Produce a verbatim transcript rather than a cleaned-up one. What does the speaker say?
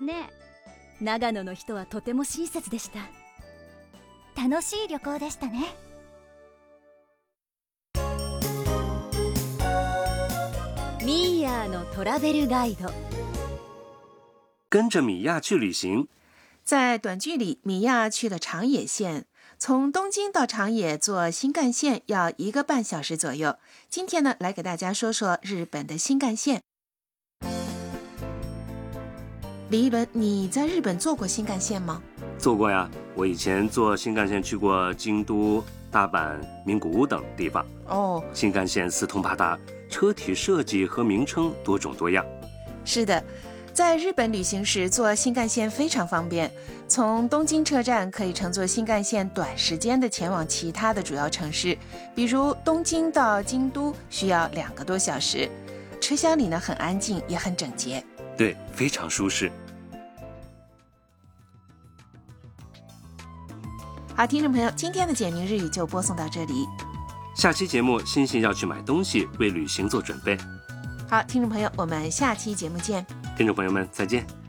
ね。長野の人はとても親切でした。 楽しい旅行でしたね。 ミーヤーのトラベルガイド。 跟着米娅去旅行。 在短剧里，米娅去了长野县，从东京到长野坐新干线要一个半小时左右。今天呢，来给大家说说日本的新干线。李一伦，你在日本坐过新干线吗？ 坐过呀，我以前坐新干线去过京都、大阪、名古屋等地方。 哦， 新干线四通八达，车体设计和名称多种多样。 是的，在日本旅行时坐新干线非常方便，从东京车站可以乘坐新干线短时间的前往其他的主要城市，比如东京到京都需要两个多小时。车厢里呢很安静，也很整洁。 对，非常舒适。 好，听众朋友，今天的简明日语就播送到这里。 下期节目，欣欣要去买东西，为旅行做准备。 好，听众朋友，我们下期节目见。 听众朋友们，再见。